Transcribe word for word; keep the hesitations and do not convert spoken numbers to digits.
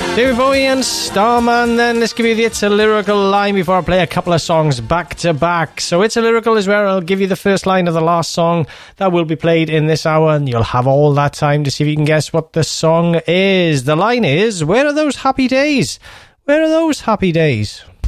David Bowie and Starman. Then let's give you the It's a Lyrical line before I play a couple of songs back to back. So It's a Lyrical is where I'll give you the first line of the last song that will be played in this hour, and you'll have all that time to see if you can guess what the song is. The line is, where are those happy days? Where are those happy days?